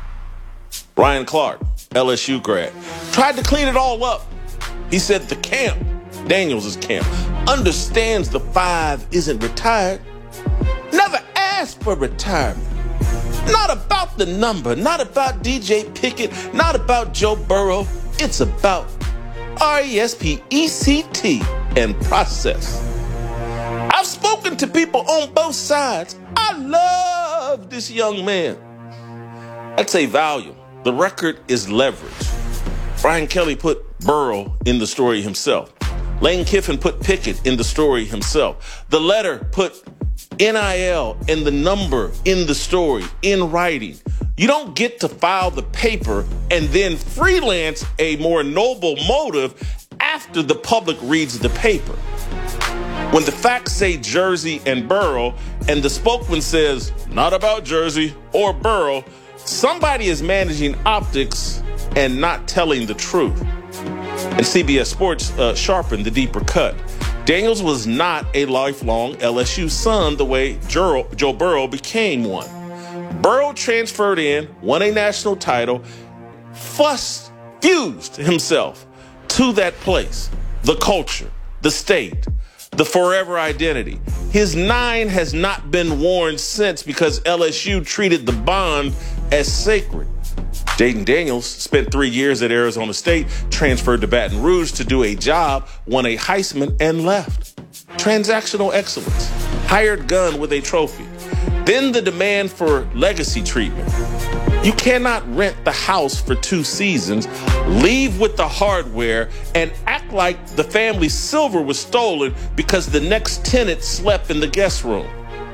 Ryan Clark, L S U grad, tried to clean it all up. He said the camp, Daniels' camp, understands the five isn't retired. Never asked for retirement. Not about the number, not about D J Pickett, not about Joe Burrow. It's about R E S P E C T and process. I've spoken to people on both sides. I love this young man. That's a value. The record is leverage. Brian Kelly put Burrow in the story himself. Lane Kiffin put Pickett in the story himself. The letter put N I L and the number in the story, in writing. You don't get to file the paper and then freelance a more noble motive after the public reads the paper. When the facts say Jersey and Burrow and the spokesman says not about Jersey or Burrow, somebody is managing optics and not telling the truth. And C B S Sports uh, sharpened the deeper cut. Daniels was not a lifelong L S U son the way Joe, Joe Burrow became one. Burrow transferred in, won a national title, fussed, fused himself to that place, the culture, the state, the forever identity. His nine has not been worn since because L S U treated the bond as sacred. Jaden Daniels spent three years at Arizona State, transferred to Baton Rouge to do a job, won a Heisman, and left. Transactional excellence. Hired gun with a trophy. Then the demand for legacy treatment. You cannot rent the house for two seasons, leave with the hardware, and act like the family's silver was stolen because the next tenant slept in the guest room.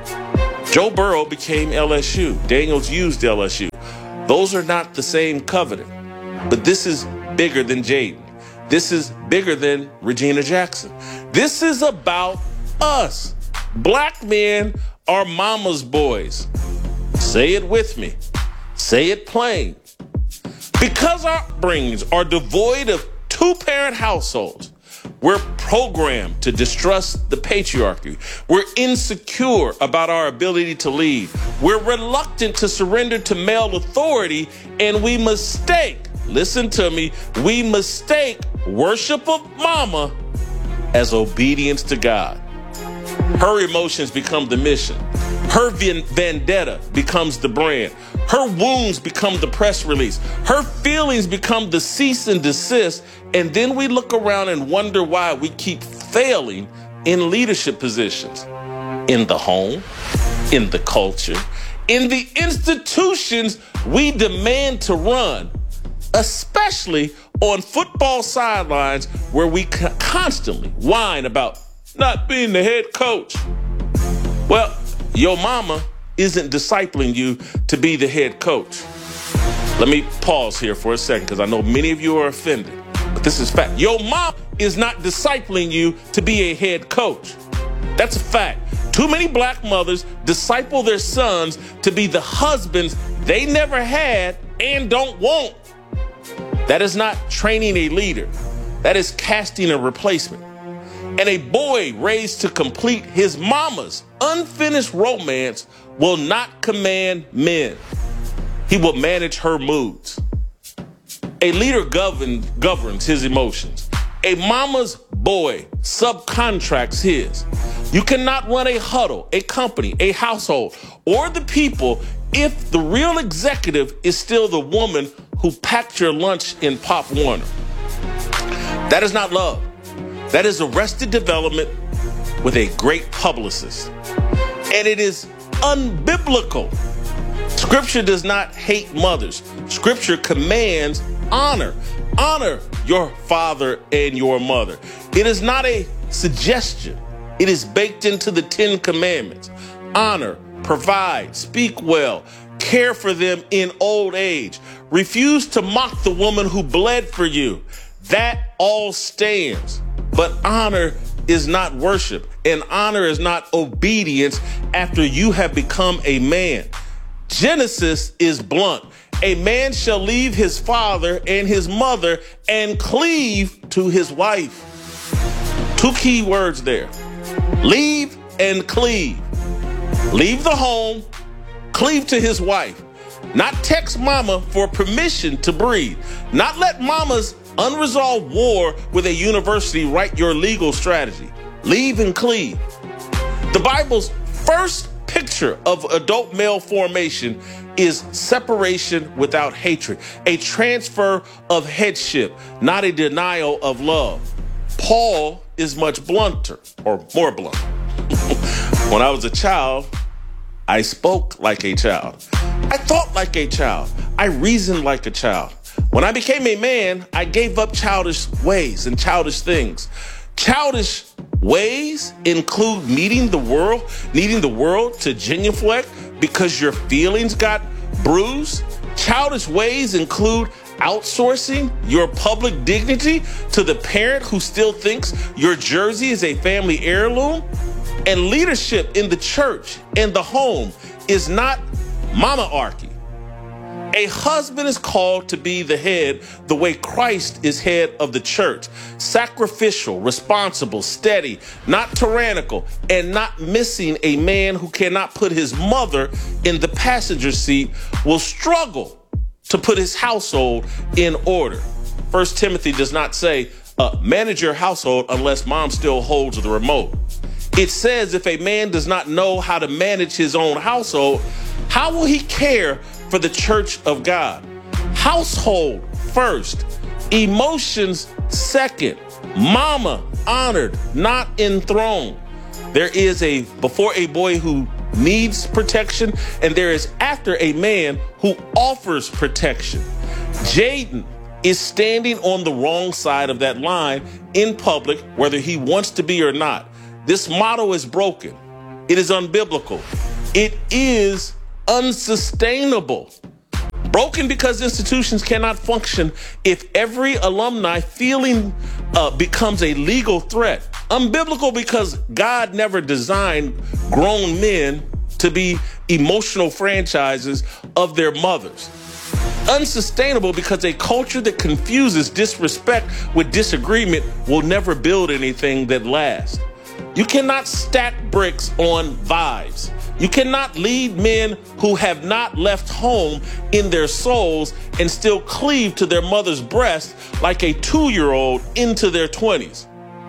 Joe Burrow became L S U. Daniels used L S U. Those are not the same covenant. But this is bigger than Jaden. This is bigger than Regina Jackson. This is about us. Black men are mama's boys. Say it with me. Say it plain. Because our upbringings are devoid of two-parent households, we're programmed to distrust the patriarchy. We're insecure about our ability to lead. We're reluctant to surrender to male authority, and we mistake, listen to me, we mistake worship of mama as obedience to God. Her emotions become the mission. Her vendetta becomes the brand. Her wounds become the press release. Her feelings become the cease and desist. And then we look around and wonder why we keep failing in leadership positions. In the home, in the culture, in the institutions we demand to run, especially on football sidelines where we constantly whine about not being the head coach. Well, your mama isn't discipling you to be the head coach. Let me pause here for a second because I know many of you are offended, but this is fact. Your mom is not discipling you to be a head coach. That's a fact. Too many black mothers disciple their sons to be the husbands they never had and don't want. That is not training a leader. That is casting a replacement. And a boy raised to complete his mama's unfinished romance will not command men. He will manage her moods. A leader govern, governs his emotions. A mama's boy subcontracts his. You cannot run a huddle, a company, a household, or the people if the real executive is still the woman who packed your lunch in Pop Warner. That is not love. That is arrested development with a great publicist. And it is unbiblical. Scripture does not hate mothers. Scripture commands honor. Honor your father and your mother. It is not a suggestion. It is baked into the Ten Commandments. Honor, provide, speak well, care for them in old age. Refuse to mock the woman who bled for you. That all stands. But honor is not worship, and honor is not obedience after you have become a man. Genesis is blunt. A man shall leave his father and his mother and cleave to his wife. Two key words there. Leave and cleave. Leave the home, cleave to his wife. Not text mama for permission to breathe. Not let mama's unresolved war with a university write your legal strategy. Leave and cleave. The Bible's first picture of adult male formation is separation without hatred, a transfer of headship, not a denial of love. Paul is much blunter, or more blunt. When I was a child, I spoke like a child. I thought like a child. I reasoned like a child. When I became a man, I gave up childish ways and childish things. Childish ways include needing the world, needing the world to genuflect because your feelings got bruised. Childish ways include outsourcing your public dignity to the parent who still thinks your jersey is a family heirloom. And leadership in the church and the home is not mama-archy. A husband is called to be the head the way Christ is head of the church. Sacrificial, responsible, steady, not tyrannical, and not missing a man who cannot put his mother in the passenger seat will struggle to put his household in order. First Timothy does not say, uh, manage your household unless mom still holds the remote. It says if a man does not know how to manage his own household, how will he care for the church of God? Household first, emotions second. Mama honored, not enthroned. There is a before a boy who needs protection, and there is after a man who offers protection. Jaden is standing on the wrong side of that line in public, whether he wants to be or not. This motto is broken. It is unbiblical. It is unsustainable. Broken because institutions cannot function if every alumni feeling uh, becomes a legal threat. Unbiblical because God never designed grown men to be emotional franchises of their mothers. Unsustainable because a culture that confuses disrespect with disagreement will never build anything that lasts. You cannot stack bricks on vibes. You cannot lead men who have not left home in their souls and still cleave to their mother's breast like a two-year-old into their twenties.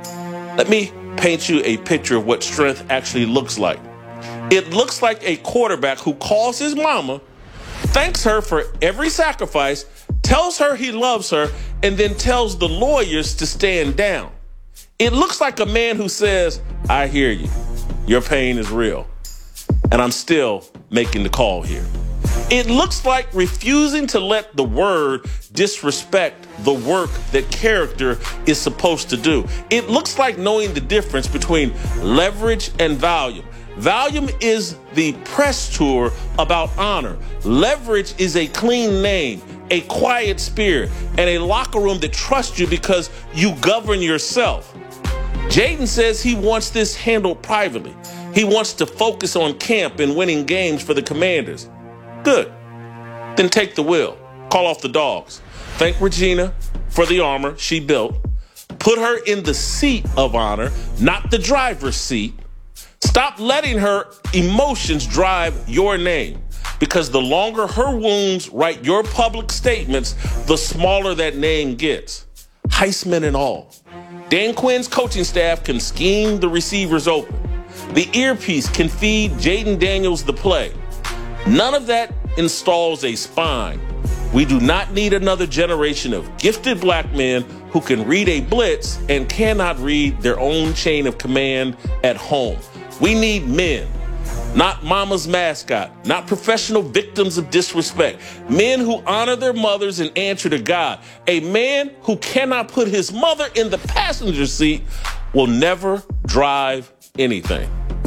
Let me paint you a picture of what strength actually looks like. It looks like a quarterback who calls his mama, thanks her for every sacrifice, tells her he loves her, and then tells the lawyers to stand down. It looks like a man who says, I hear you. Your pain is real. And I'm still making the call here. It looks like refusing to let the word disrespect the work that character is supposed to do. It looks like knowing the difference between leverage and volume. Volume is the press tour about honor. Leverage is a clean name, a quiet spirit, and a locker room that trusts you because you govern yourself. Jaden says he wants this handled privately. He wants to focus on camp and winning games for the Commanders. Good. Then take the wheel. Call off the dogs. Thank Regina for the armor she built. Put her in the seat of honor, not the driver's seat. Stop letting her emotions drive your name, because the longer her wounds write your public statements, the smaller that name gets. Heisman and all. Dan Quinn's coaching staff can scheme the receivers open. The earpiece can feed Jaden Daniels the play. None of that installs a spine. We do not need another generation of gifted black men who can read a blitz and cannot read their own chain of command at home. We need men, not mama's mascot, not professional victims of disrespect. Men who honor their mothers and answer to God. A man who cannot put his mother in the passenger seat will never drive anything.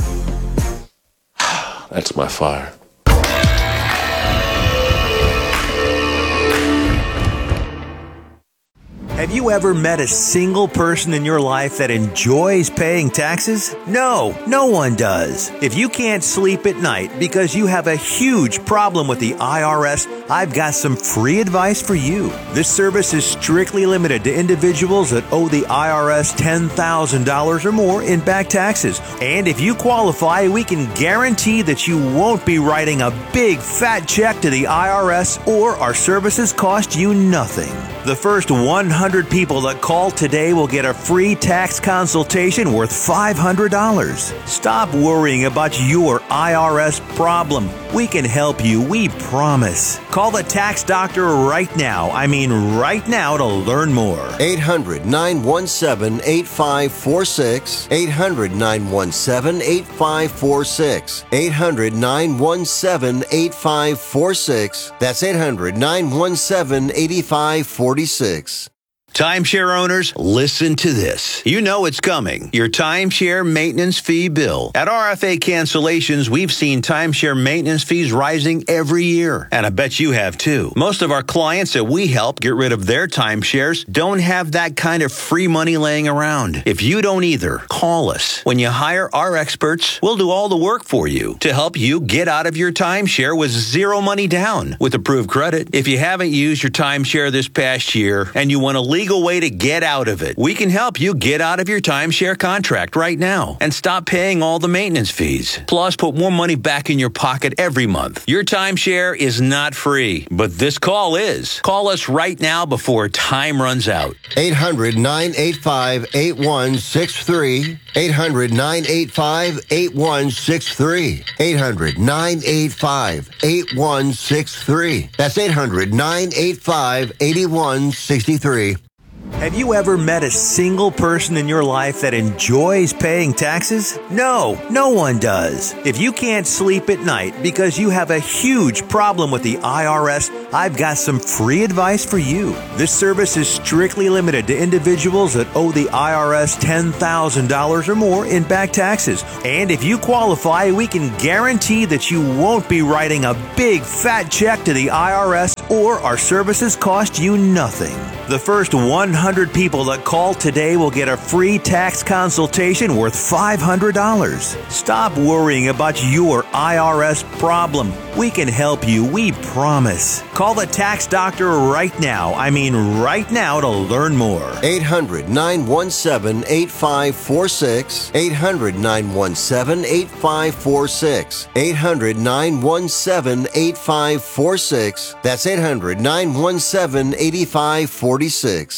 That's my fire. Have you ever met a single person in your life that enjoys paying taxes? No, no one does. If you can't sleep at night because you have a huge problem with the I R S, I've got some free advice for you. This service is strictly limited to individuals that owe the I R S ten thousand dollars or more in back taxes. And if you qualify, we can guarantee that you won't be writing a big fat check to the I R S, or our services cost you nothing. The first one hundred people that call today will get a free tax consultation worth five hundred dollars. Stop worrying about your I R S problem. We can help you, we promise. Call the tax doctor right now. I mean right now to learn more. eight hundred, nine one seven, eight five four six. eight hundred, nine one seven, eight five four six. eight hundred, nine one seven, eight five four six. That's eight hundred, nine one seven, eight five four six. Timeshare owners, listen to this. You know it's coming. Your timeshare maintenance fee bill. At R F A Cancellations, we've seen timeshare maintenance fees rising every year. And I bet you have too. Most of our clients that we help get rid of their timeshares don't have that kind of free money laying around. If you don't either, call us. When you hire our experts, we'll do all the work for you to help you get out of your timeshare with zero money down with approved credit. If you haven't used your timeshare this past year and you want to leave legal way to get out of it. We can help you get out of your timeshare contract right now and stop paying all the maintenance fees. Plus, put more money back in your pocket every month. Your timeshare is not free, but this call is. Call us right now before time runs out. eight hundred, nine eight five, eight one six three. eight hundred, nine eight five, eight one six three. eight hundred, nine eight five, eight one six three. That's eight hundred, nine eight five, eight one six three. Have you ever met a single person in your life that enjoys paying taxes? No, no one does. If you can't sleep at night because you have a huge problem with the I R S, I've got some free advice for you. This service is strictly limited to individuals that owe the I R S ten thousand dollars or more in back taxes. And if you qualify, we can guarantee that you won't be writing a big fat check to the I R S, or our services cost you nothing. The first one hundred people that call today will get a free tax consultation worth five hundred dollars. Stop worrying about your I R S problem. We can help you, we promise. Call the tax doctor right now. I mean right now to learn more. eight hundred, nine one seven, eight five four six. eight hundred, nine one seven, eight five four six. eight hundred, nine one seven, eight five four six. That's eight hundred, nine one seven, eight five four six.